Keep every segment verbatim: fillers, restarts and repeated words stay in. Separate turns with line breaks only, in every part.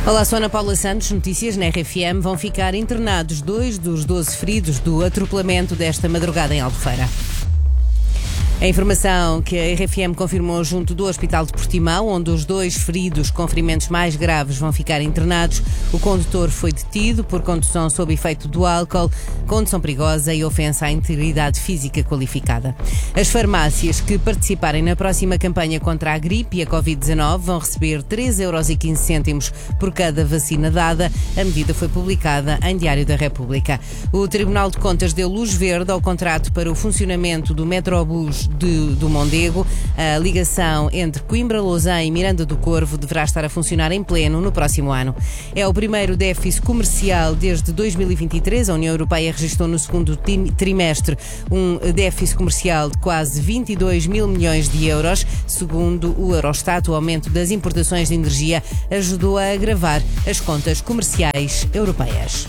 Olá, sou Ana Paula Santos. Notícias na R F M. Vão ficar internados dois dos doze feridos do atropelamento desta madrugada em Albufeira. A informação que a R F M confirmou junto do Hospital de Portimão, onde os dois feridos com ferimentos mais graves vão ficar internados. O condutor foi detido por condução sob efeito do álcool, condução perigosa e ofensa à integridade física qualificada. As farmácias que participarem na próxima campanha contra a gripe e a covid dezanove vão receber três euros e quinze cêntimos por cada vacina dada. A medida foi publicada em Diário da República. O Tribunal de Contas deu luz verde ao contrato para o funcionamento do Metrobus De, do Mondego. A ligação entre Coimbra, Lousã e Miranda do Corvo deverá estar a funcionar em pleno no próximo ano. É o primeiro déficit comercial desde dois mil e vinte e três. A União Europeia registrou no segundo trimestre um déficit comercial de quase vinte e dois mil milhões de euros. Segundo o Eurostat, o aumento das importações de energia ajudou a agravar as contas comerciais europeias.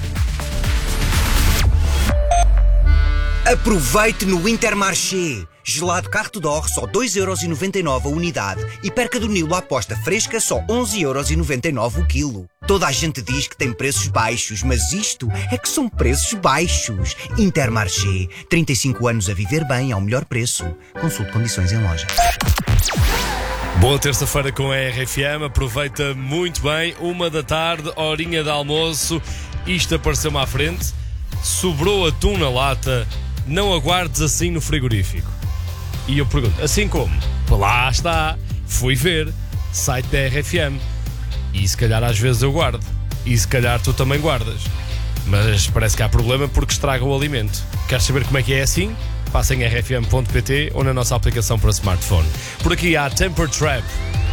Aproveite no Intermarché. Gelado Carto d'Or só dois euros e noventa e nove a unidade e perca do Nilo à aposta fresca só onze euros e noventa e nove o quilo. Toda a gente diz que tem preços baixos, mas isto é que são preços baixos. Intermarché. trinta e cinco anos a viver bem ao melhor preço. Consulte condições em loja.
Boa terça-feira com a R F M. Aproveita muito bem. Uma da tarde, horinha de almoço. Isto apareceu-me à frente. Sobrou atum na lata. Não aguardes assim no frigorífico. E eu pergunto, assim como? Lá está, fui ver, site da R F M. E se calhar às vezes eu guardo. E se calhar tu também guardas. Mas parece que há problema porque estraga o alimento. Queres saber como é que é assim? Passa em r f m ponto p t ou na nossa aplicação para smartphone. Por aqui há Temper Trap.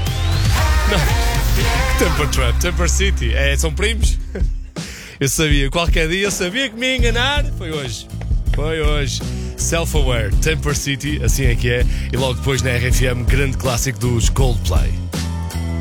Não, Temper Trap, Temper City. É, são primos? Eu sabia, qualquer dia eu sabia que me ia enganar. Foi hoje. Foi hoje. Self-Aware, Temper City, assim é que é. E logo depois na R F M, grande clássico dos Coldplay.